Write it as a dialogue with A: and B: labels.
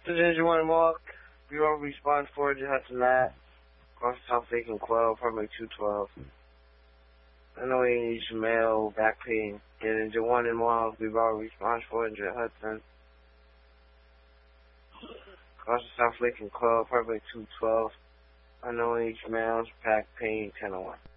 A: Ginger one Mark, Bureau Response 400 Hudson Lab, across South Lake and Quell, apartment 212. I know you need some mail, back pain. Ginger one and Mark, Bureau Response 400 Hudson, across South Lake and Quell, apartment 212. I know you need some mail, back pain, 1001.